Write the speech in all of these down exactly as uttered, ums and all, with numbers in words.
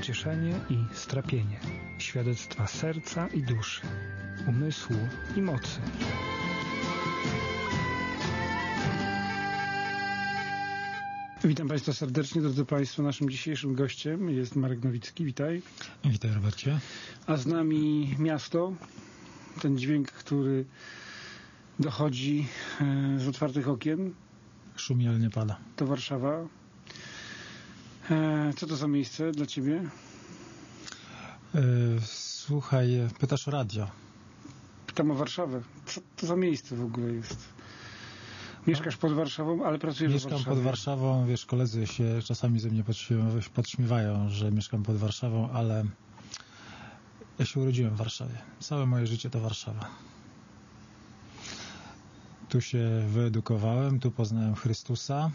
pocieszenie i strapienie, świadectwa serca i duszy, umysłu i mocy. Witam Państwa serdecznie, drodzy Państwo. Naszym dzisiejszym gościem jest Marek Nowicki. Witaj. Witaj, Robercie. A z nami miasto, ten dźwięk, który dochodzi z otwartych okien. Szumi, ale nie pada. To Warszawa. Co to za miejsce dla Ciebie? Słuchaj, pytasz o radio. Pytam o Warszawę. Co to za miejsce w ogóle jest? Mieszkasz pod Warszawą, ale pracujesz Mieszkam w Warszawie. pod Warszawą, wiesz, koledzy się czasami ze mnie podśmiewają, że mieszkam pod Warszawą, ale ja się urodziłem w Warszawie. Całe moje życie to Warszawa. Tu się wyedukowałem, tu poznałem Chrystusa,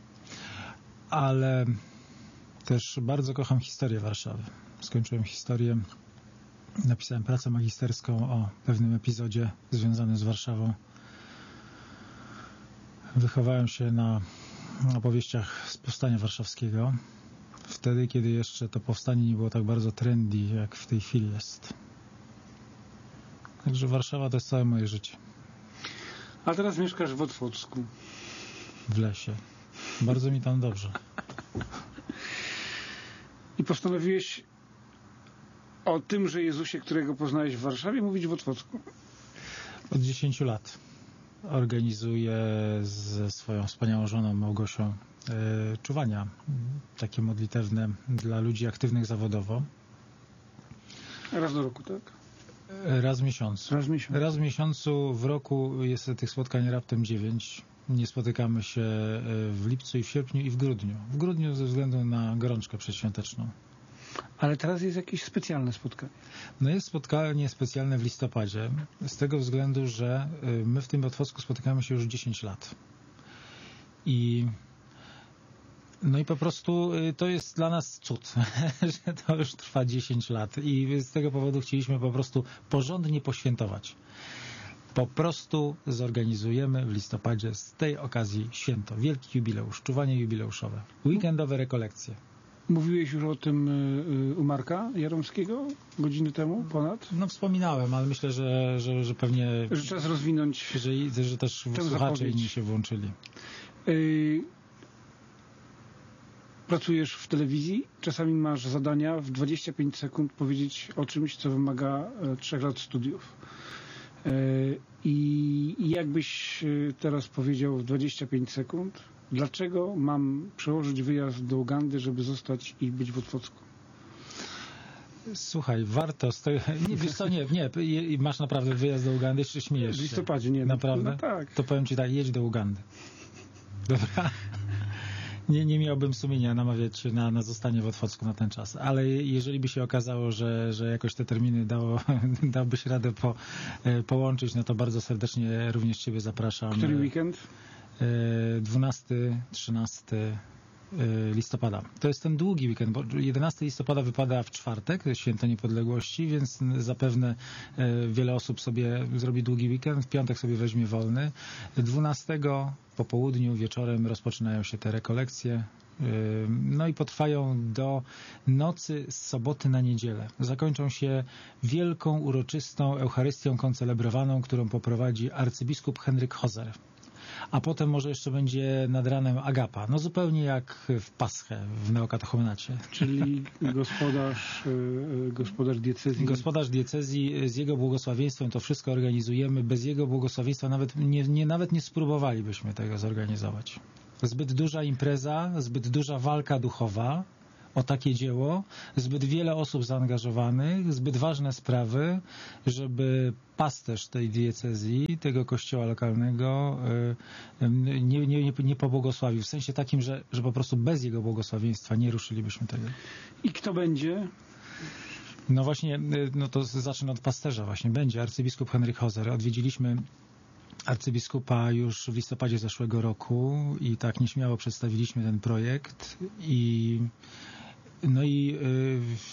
ale też bardzo kocham historię Warszawy. Skończyłem historię, napisałem pracę magisterską o pewnym epizodzie związanym z Warszawą. Wychowałem się na opowieściach z Powstania Warszawskiego, wtedy, kiedy jeszcze to powstanie nie było tak bardzo trendy, jak w tej chwili jest. Także Warszawa to jest całe moje życie. A teraz mieszkasz w Otwocku. W lesie. Bardzo mi tam dobrze. I postanowiłeś o tymże Jezusie, którego poznałeś w Warszawie, mówić w Otwocku. Od dziesięciu lat organizuję ze swoją wspaniałą żoną Małgosią e, czuwania takie modlitewne dla ludzi aktywnych zawodowo. Raz do roku, tak? Raz w miesiącu. Raz w miesiącu. Raz w miesiącu, w roku jest tych spotkań raptem dziewięć. Nie spotykamy się w lipcu i w sierpniu i w grudniu. W grudniu ze względu na gorączkę przedświąteczną. Ale teraz jest jakieś specjalne spotkanie. No jest spotkanie specjalne w listopadzie, z tego względu, że my w tym Otwocku spotykamy się już dziesięć lat. I no i po prostu to jest dla nas cud, że to już trwa dziesięć lat i z tego powodu chcieliśmy po prostu porządnie poświętować. Po prostu zorganizujemy w listopadzie z tej okazji święto, wielki jubileusz, czuwanie jubileuszowe, weekendowe rekolekcje. Mówiłeś już o tym u Marka Jaromskiego godziny temu, ponad? No wspominałem, ale myślę, że, że, że pewnie... Że czas rozwinąć... Że, że też słuchacze inni się włączyli. Yy, pracujesz w telewizji, czasami masz zadania w dwadzieścia pięć sekund powiedzieć o czymś, co wymaga trzech lat studiów. Yy, I jakbyś teraz powiedział w dwadzieścia pięć sekund, dlaczego mam przełożyć wyjazd do Ugandy, żeby zostać i być w Otwocku? Słuchaj, warto z tego... Nie, wiesz co, nie, nie, masz naprawdę wyjazd do Ugandy, czy śmiejesz się? W listopadzie, nie. Naprawdę? No tak. To powiem Ci tak, jedź do Ugandy. Dobra? Nie, nie miałbym sumienia namawiać się na, na zostanie w Otwocku na ten czas, ale jeżeli by się okazało, że, że jakoś te terminy dało, dałbyś radę po, połączyć, no to bardzo serdecznie również Ciebie zapraszam. Który weekend? dwunastego trzynastego listopada. To jest ten długi weekend, bo jedenastego listopada wypada w czwartek, to jest Święto Niepodległości, więc zapewne wiele osób sobie zrobi długi weekend, w piątek sobie weźmie wolny. dwunastego po południu, wieczorem rozpoczynają się te rekolekcje, no i potrwają do nocy z soboty na niedzielę. Zakończą się wielką, uroczystą Eucharystią koncelebrowaną, którą poprowadzi arcybiskup Henryk Hozer. A potem może jeszcze będzie nad ranem Agapa. No zupełnie jak w Paschę, w neokatechumenacie. Czyli gospodarz, gospodarz diecezji. Gospodarz diecezji, z jego błogosławieństwem to wszystko organizujemy. Bez jego błogosławieństwa nawet nie, nie, nawet nie spróbowalibyśmy tego zorganizować. Zbyt duża impreza, zbyt duża walka duchowa o takie dzieło, zbyt wiele osób zaangażowanych, zbyt ważne sprawy, żeby pasterz tej diecezji, tego kościoła lokalnego nie, nie, nie, nie pobłogosławił. W sensie takim, że, że po prostu bez jego błogosławieństwa nie ruszylibyśmy tego. I kto będzie? No właśnie, no to zacznę od pasterza właśnie. Będzie arcybiskup Henryk Hozer. Odwiedziliśmy arcybiskupa już w listopadzie zeszłego roku i tak nieśmiało przedstawiliśmy ten projekt i no i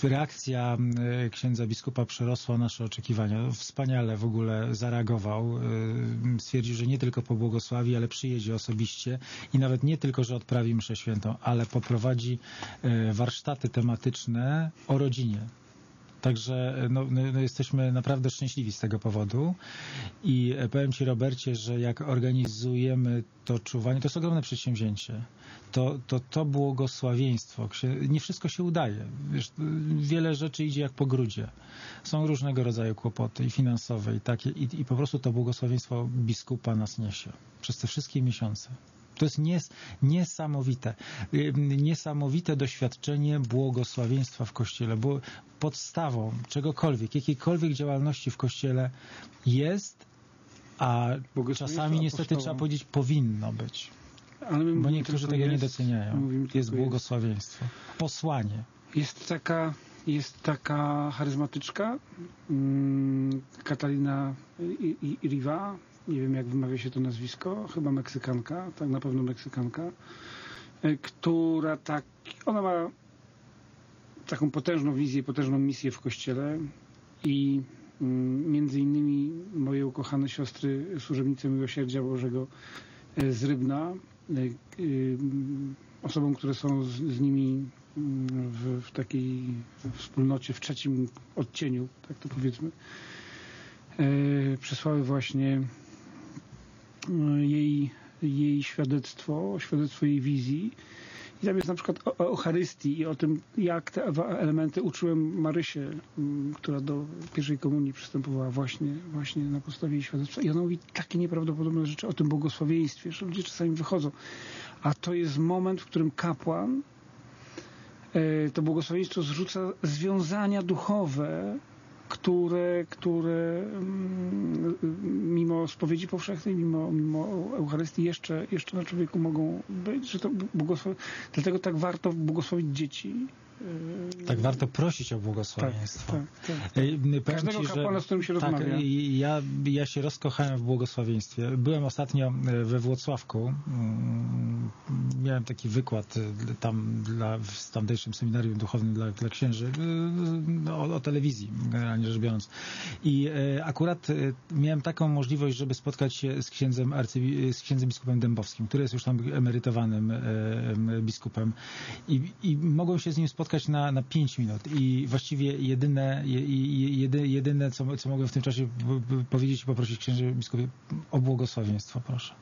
reakcja księdza biskupa przerosła nasze oczekiwania. Wspaniale w ogóle zareagował. Stwierdził, że nie tylko pobłogosławi, ale przyjedzie osobiście i nawet nie tylko, że odprawi mszę świętą, ale poprowadzi warsztaty tematyczne o rodzinie. Także no, no, jesteśmy naprawdę szczęśliwi z tego powodu i powiem Ci, Robercie, że jak organizujemy to czuwanie, to jest ogromne przedsięwzięcie. To, to, to błogosławieństwo. Nie wszystko się udaje. Wiesz, wiele rzeczy idzie jak po grudzie. Są różnego rodzaju kłopoty i finansowe i takie i, i po prostu to błogosławieństwo biskupa nas niesie przez te wszystkie miesiące. To jest nies, niesamowite. Niesamowite doświadczenie błogosławieństwa w Kościele. Bo podstawą czegokolwiek, jakiejkolwiek działalności w Kościele jest, a czasami niestety apostoła. Trzeba powiedzieć, powinno być. Ale my bo niektórzy tego jest, nie doceniają. Jest błogosławieństwo. Jest. Posłanie. Jest taka, jest taka charyzmatyczka hmm, Katarina Riva. Nie wiem, jak wymawia się to nazwisko, chyba Meksykanka, tak na pewno Meksykanka, która tak, ona ma taką potężną wizję, potężną misję w Kościele i mm, między innymi moje ukochane siostry służebnice Miłosierdzia Bożego z Rybna, y, y, osobom, które są z, z nimi w, w takiej wspólnocie, w trzecim odcieniu, tak to powiedzmy, y, przesłały właśnie Jej, jej świadectwo, świadectwo jej wizji. I tam jest na przykład o Eucharystii i o tym, jak te elementy uczyłem Marysię, która do pierwszej komunii przystępowała właśnie, właśnie na podstawie jej świadectwa. I ona mówi takie nieprawdopodobne rzeczy o tym błogosławieństwie, że ludzie czasami wychodzą. A to jest moment, w którym kapłan to błogosławieństwo zrzuca związania duchowe, które, które mimo spowiedzi powszechnej, mimo, mimo Eucharystii jeszcze, jeszcze na człowieku mogą być, że to błogosław... Dlatego tak warto błogosławić dzieci. Tak warto prosić o błogosławieństwo. Tak, tak, tak. Każdego ci, kapłana, z którym się tak, rozmawia. Ja, ja się rozkochałem w błogosławieństwie. Byłem ostatnio we Włocławku. Miałem taki wykład tam dla, w tamtejszym seminarium duchownym dla, dla księży o, o telewizji, generalnie rzecz biorąc. I akurat miałem taką możliwość, żeby spotkać się z księdzem, arcybi, z księdzem biskupem Dębowskim, który jest już tam emerytowanym biskupem. I, i mogłem się z nim spotkać na, na pięć minut i właściwie jedyne, jedyne, jedyne co, co mogłem w tym czasie powiedzieć i poprosić księży biskupie o błogosławieństwo, proszę.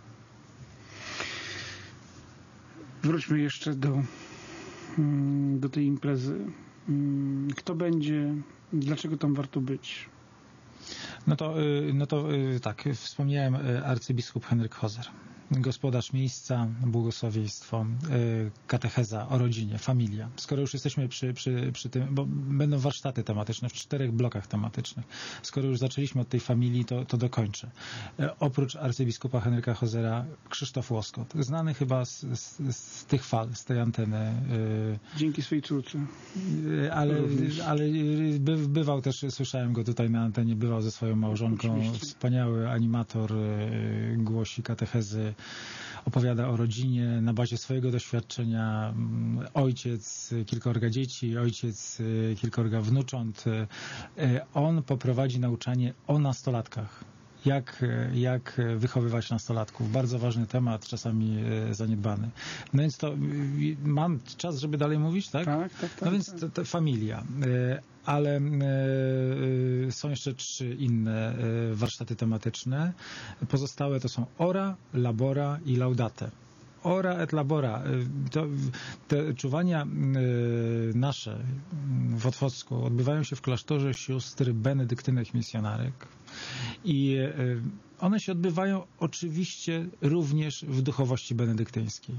Wróćmy jeszcze do, do tej imprezy. Kto będzie, dlaczego tam warto być? No to, no to tak, wspomniałem arcybiskup Henryk Hozer. Gospodarz miejsca, błogosławieństwo, katecheza o rodzinie, familia. Skoro już jesteśmy przy, przy, przy tym, bo będą warsztaty tematyczne w czterech blokach tematycznych. Skoro już zaczęliśmy od tej familii, to, to dokończę. Oprócz arcybiskupa Henryka Hozera, Krzysztof Łoskot, znany chyba z, z, z tych fal, z tej anteny. Dzięki swojej córce. Ale, ale by, bywał też, słyszałem go tutaj na antenie, bywał ze swoją małżonką. Oczywiście. Wspaniały animator, głosi katechezy, opowiada o rodzinie na bazie swojego doświadczenia. Ojciec, kilkorga dzieci, ojciec, kilkorga wnucząt. On poprowadzi nauczanie o nastolatkach. Jak, jak wychowywać nastolatków. Bardzo ważny temat, czasami zaniedbany. No więc to mam czas, żeby dalej mówić, tak? Tak, tak, tak. No więc to, to familia. Ale są jeszcze trzy inne warsztaty tematyczne. Pozostałe to są ora, labora i laudate. Ora et labora. To, te czuwania nasze w Otwocku odbywają się w klasztorze sióstr benedyktynek misjonarek i one się odbywają oczywiście również w duchowości benedyktyńskiej.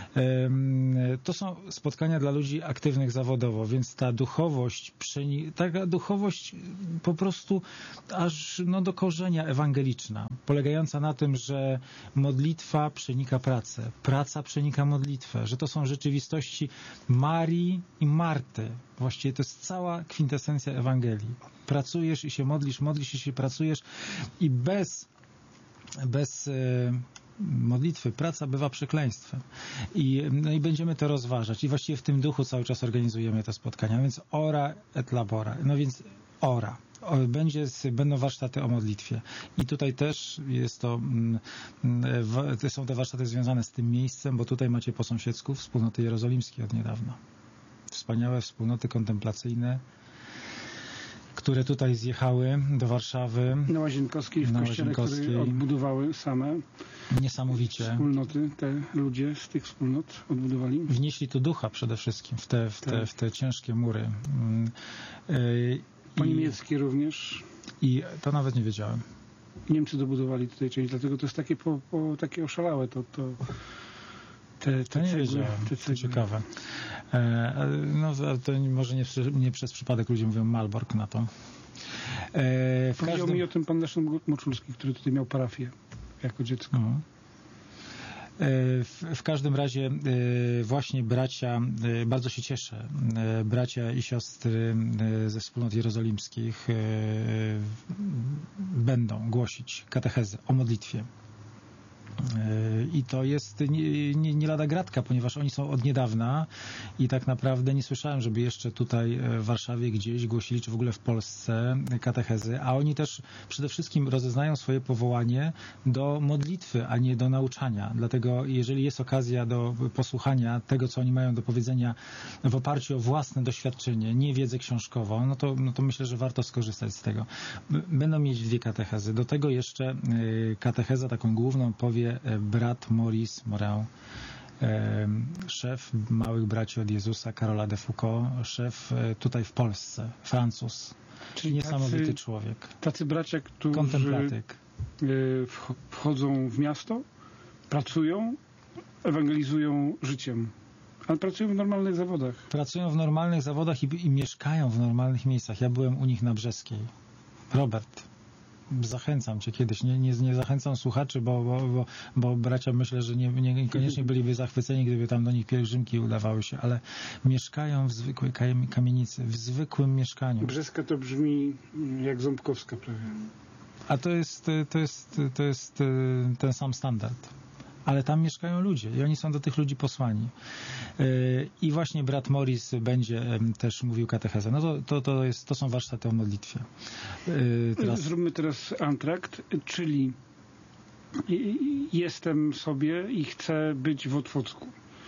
To są spotkania dla ludzi aktywnych zawodowo, więc ta duchowość, taka duchowość po prostu aż no, do korzenia ewangeliczna, polegająca na tym, że modlitwa przenika pracę, praca przenika modlitwę, że to są rzeczywistości Marii i Marty. Właściwie to jest cała kwintesencja Ewangelii. Pracujesz i się modlisz, modlisz i się pracujesz i bez bez modlitwy, praca bywa przekleństwem. I, no i będziemy to rozważać. I właściwie w tym duchu cały czas organizujemy te spotkania. No więc ora et labora. No więc ora. Będzie, będą warsztaty o modlitwie. I tutaj też jest to, są te warsztaty związane z tym miejscem, bo tutaj macie po sąsiedzku wspólnoty jerozolimskie od niedawna. Wspaniałe wspólnoty kontemplacyjne, które tutaj zjechały do Warszawy. Na Łazienkowskiej, w na kościele, Łazienkowskiej. który odbudowały same Niesamowicie. Wspólnoty, te ludzie z tych wspólnot odbudowali. Wnieśli tu ducha przede wszystkim w te, w te, Tak. w te ciężkie mury. Yy, Po i, niemieckie również. I to nawet nie wiedziałem. Niemcy dobudowali tutaj część, dlatego to jest takie, po, po, takie oszalałe to, to te, te To nie cegły, wiedziałem, te to cegły. ciekawe. E, no to może nie, przy- nie przez przypadek ludzie mówią Malbork na to. E, w Powiedział każdym... mi o tym pan Leszek Moczulski, który tutaj miał parafię jako dziecko. Mhm. W, w każdym razie e, właśnie bracia, e, bardzo się cieszę, e, bracia i siostry e, ze wspólnot jerozolimskich e, będą głosić katechezę o modlitwie. I to jest nie, nie, nie lada gratka, ponieważ oni są od niedawna i tak naprawdę nie słyszałem, żeby jeszcze tutaj w Warszawie gdzieś głosili, czy w ogóle w Polsce katechezy, a oni też przede wszystkim rozeznają swoje powołanie do modlitwy, a nie do nauczania. Dlatego jeżeli jest okazja do posłuchania tego, co oni mają do powiedzenia w oparciu o własne doświadczenie, nie wiedzę książkową, no to, no to myślę, że warto skorzystać z tego. Będą mieć dwie katechezy. Do tego jeszcze katechezę taką główną powie brat Maurice Morin, szef Małych Braci od Jezusa, Karola de Foucault, szef tutaj w Polsce, Francuz. Czyli Niesamowity tacy, człowiek. Tacy bracia, którzy Kontemplatyk. y, wch- wchodzą w miasto, pracują, ewangelizują życiem, ale pracują w normalnych zawodach. Pracują w normalnych zawodach i, i mieszkają w normalnych miejscach. Ja byłem u nich na Brzeskiej. Robert, zachęcam cię kiedyś. Nie, nie, nie zachęcam słuchaczy, bo, bo, bo, bo bracia myślę, że nie, nie, niekoniecznie byliby zachwyceni, gdyby tam do nich pielgrzymki udawały się, ale mieszkają w zwykłej kamie- kamienicy, w zwykłym mieszkaniu. Brzeska to brzmi jak Ząbkowska prawie. A to jest, to jest, to jest ten sam standard. Ale tam mieszkają ludzie i oni są do tych ludzi posłani. I właśnie brat Morris będzie też mówił katechezę. No to, to, to, jest, to są warsztaty o modlitwie. Teraz... Zróbmy teraz antrakt, czyli jestem sobie i chcę być w Otwocku.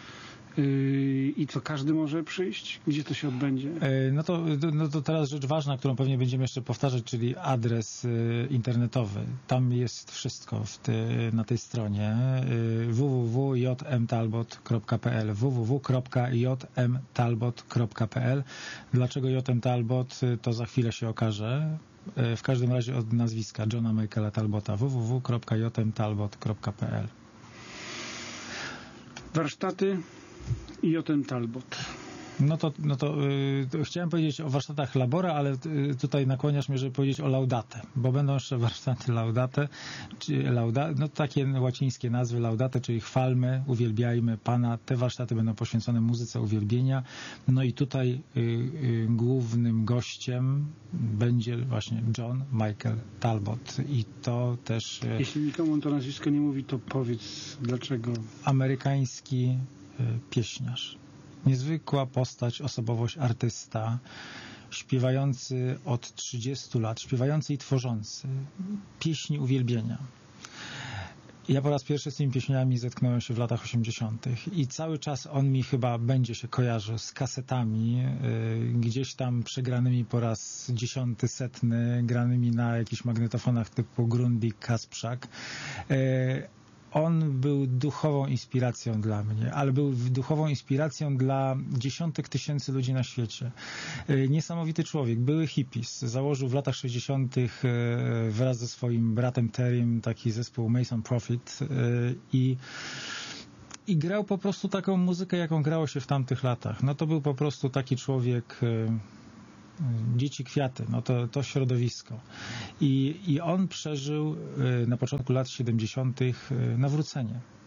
I co, każdy może przyjść? Gdzie to się odbędzie? No to, no to teraz rzecz ważna, którą pewnie będziemy jeszcze powtarzać, czyli adres internetowy. Tam jest wszystko w te, na tej stronie w w w kropka j m talbot kropka p l w w w kropka j m talbot kropka p l. Dlaczego J M Talbot, to za chwilę się okaże. W każdym razie od nazwiska Johna Michaela Talbota w w w kropka j m talbot kropka p l. Warsztaty i J M Talbot. No to, no to yy, chciałem powiedzieć o warsztatach Labora, ale yy, tutaj nakłaniasz mnie, żeby powiedzieć o Laudate, bo będą jeszcze warsztaty Laudate, czy lauda, no takie łacińskie nazwy Laudate, czyli chwalmy, uwielbiajmy Pana. Te warsztaty będą poświęcone muzyce uwielbienia. No i tutaj yy, yy, głównym gościem będzie właśnie John Michael Talbot i to też... Yy, Jeśli nikomu to nazwisko nie mówi, to powiedz dlaczego. Amerykański yy, pieśniarz. Niezwykła postać, osobowość, artysta, śpiewający od trzydziestu lat, śpiewający i tworzący pieśni uwielbienia. Ja po raz pierwszy z tymi pieśniami zetknąłem się w latach osiemdziesiątych i cały czas on mi chyba będzie się kojarzył z kasetami, yy, gdzieś tam przegranymi po raz dziesiąty, setny, granymi na jakichś magnetofonach typu Grundig, Kasprzak. Yy, On był duchową inspiracją dla mnie, ale był duchową inspiracją dla dziesiątek tysięcy ludzi na świecie. Niesamowity człowiek, były hippies. Założył w latach sześćdziesiątych wraz ze swoim bratem Terrym taki zespół Mason Prophet i i grał po prostu taką muzykę, jaką grało się w tamtych latach. No to był po prostu taki człowiek... Dzieci kwiaty, no to, to środowisko. I, I on przeżył na początku lat siedemdziesiątych nawrócenie.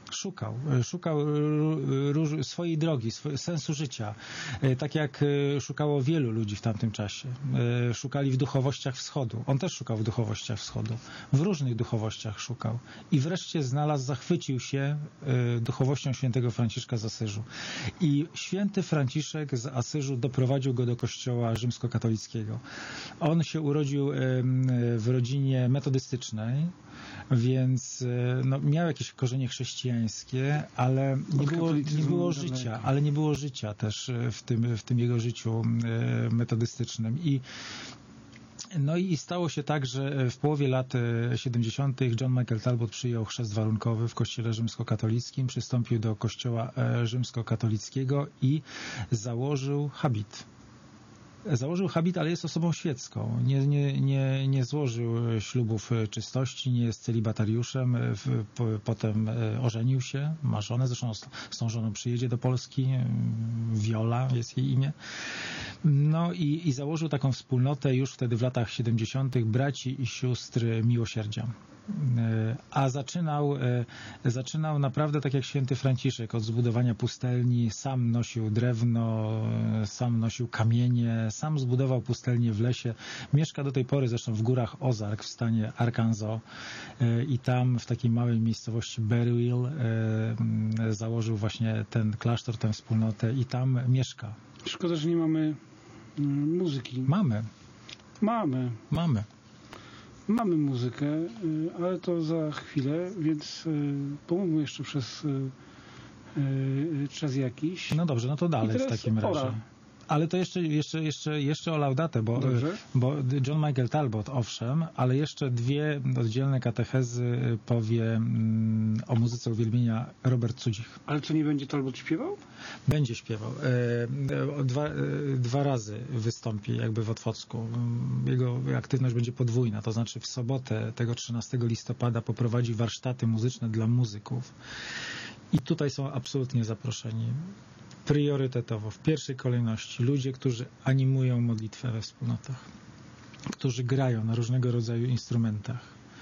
Szukał. Szukał róż, swojej drogi, swojego sensu życia. Tak jak szukało wielu ludzi w tamtym czasie. Szukali w duchowościach wschodu. On też szukał w duchowościach wschodu. W różnych duchowościach szukał. I wreszcie znalazł, zachwycił się duchowością świętego Franciszka z Asyżu. I święty Franciszek z Asyżu doprowadził go do kościoła rzymskokatolickiego. On się urodził w rodzinie metodystycznej, więc no, miał jakieś korzenie chrześcijańskie, ale nie było, nie było życia, ale nie było życia też w tym, w tym jego życiu metodystycznym. I no i stało się tak, że w połowie lat siedemdziesiątych John Michael Talbot przyjął chrzest warunkowy w kościele rzymskokatolickim, przystąpił do kościoła rzymskokatolickiego i założył habit. Założył habit, ale jest osobą świecką. Nie, nie, nie, nie złożył ślubów czystości, nie jest celibatariuszem. Potem ożenił się, ma żonę, zresztą z tą żoną przyjedzie do Polski. Viola jest jej imię. No i, i założył taką wspólnotę już wtedy w latach siedemdziesiątych braci i sióstr miłosierdzia. A zaczynał, zaczynał naprawdę tak jak święty Franciszek, od zbudowania pustelni, sam nosił drewno, sam nosił kamienie, sam zbudował pustelnię w lesie. Mieszka do tej pory zresztą w górach Ozark w stanie Arkansas i tam w takiej małej miejscowości Berryville założył właśnie ten klasztor, tę wspólnotę i tam mieszka. Szkoda, że nie mamy muzyki. Mamy. Mamy. Mamy. Mamy muzykę, ale to za chwilę, więc pomówmy jeszcze przez czas jakiś. No dobrze, no to dalej w takim razie. Pora. Ale to jeszcze, jeszcze, jeszcze, jeszcze o Laudatę, bo, bo John Michael Talbot, owszem, ale jeszcze dwie oddzielne katechezy powie mm, o muzyce uwielbienia Robert Cudzich. Ale co, nie będzie Talbot śpiewał? Będzie śpiewał. E, dwa, e, dwa razy wystąpi jakby w Otwocku. Jego aktywność będzie podwójna, to znaczy w sobotę tego trzynastego listopada poprowadzi warsztaty muzyczne dla muzyków. I tutaj są absolutnie zaproszeni. Priorytetowo, w pierwszej kolejności ludzie, którzy animują modlitwę we wspólnotach, którzy grają na różnego rodzaju instrumentach.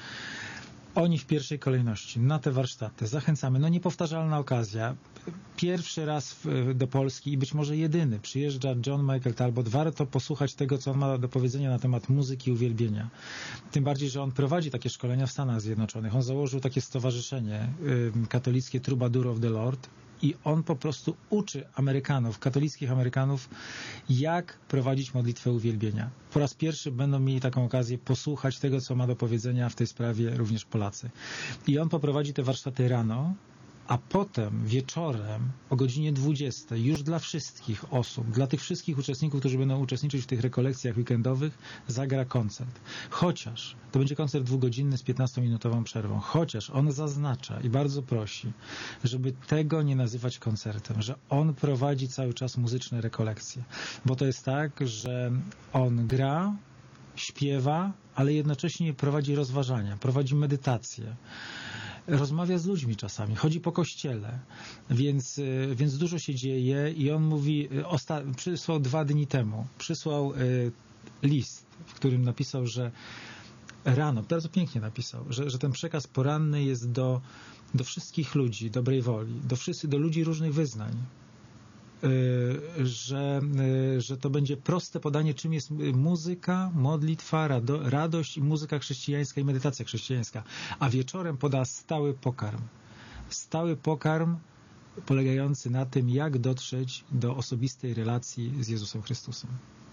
Oni w pierwszej kolejności na te warsztaty zachęcamy. No niepowtarzalna okazja. Pierwszy raz w, do Polski i być może jedyny przyjeżdża John Michael Talbot. Warto posłuchać tego, co on ma do powiedzenia na temat muzyki uwielbienia. Tym bardziej, że on prowadzi takie szkolenia w Stanach Zjednoczonych. On założył takie stowarzyszenie y, katolickie Troubadour of the Lord. I on po prostu uczy Amerykanów, katolickich Amerykanów, jak prowadzić modlitwę uwielbienia. Po raz pierwszy będą mieli taką okazję posłuchać tego, co ma do powiedzenia w tej sprawie również Polacy. I on poprowadzi te warsztaty rano, a potem wieczorem o godzinie dwudziestej już dla wszystkich osób, dla tych wszystkich uczestników, którzy będą uczestniczyć w tych rekolekcjach weekendowych, zagra koncert. Chociaż to będzie koncert dwugodzinny z piętnastominutową przerwą. Chociaż on zaznacza i bardzo prosi, żeby tego nie nazywać koncertem, że on prowadzi cały czas muzyczne rekolekcje. Bo to jest tak, że on gra, śpiewa, ale jednocześnie prowadzi rozważania, prowadzi medytację. Rozmawia z ludźmi czasami, chodzi po kościele, więc, więc dużo się dzieje i on mówi, osta- przysłał dwa dni temu, przysłał y, list, w którym napisał, że rano, bardzo pięknie napisał, że, że ten przekaz poranny jest do, do wszystkich ludzi dobrej woli, do, wszyscy, do ludzi różnych wyznań. Że, że to będzie proste podanie, czym jest muzyka, modlitwa, rado, radość i muzyka chrześcijańska i medytacja chrześcijańska. A wieczorem poda stały pokarm. Stały pokarm polegający na tym, jak dotrzeć do osobistej relacji z Jezusem Chrystusem.